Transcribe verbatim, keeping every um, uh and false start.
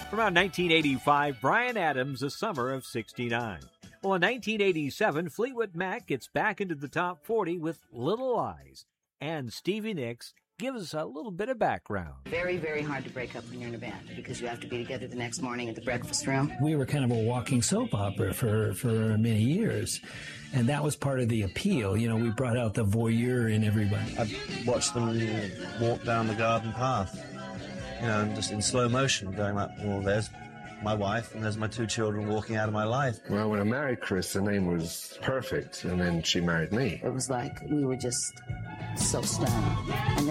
From around nineteen eighty-five, Bryan Adams, A Summer of sixty-nine. Well, in nineteen eighty-seven, Fleetwood Mac gets back into the top forty with Little Lies. And Stevie Nicks gives us a little bit of background. Very, very hard to break up when you're in a band because you have to be together the next morning at the breakfast room. We were kind of a walking soap opera for, for many years, and that was part of the appeal. You know, we brought out the voyeur in everybody. I'd watch them walk down the garden path, you know, just in slow motion, going like, well, there's my wife and there's my two children walking out of my life. Well, when I married Chris, the name was perfect, and then she married me. It was like we were just so stunned. And